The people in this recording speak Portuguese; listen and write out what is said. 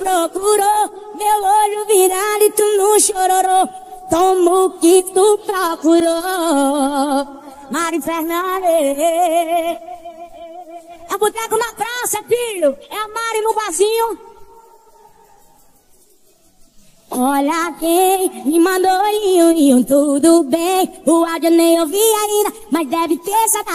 procurou, meu olho virado e tu não chororou. Toma o que tu procurou. Mari Fernandes. É boteco na praça, filho. É a Mari no barzinho. Olha quem me mandou tudo bem. O áudio nem ouvi ainda, mas deve ter essa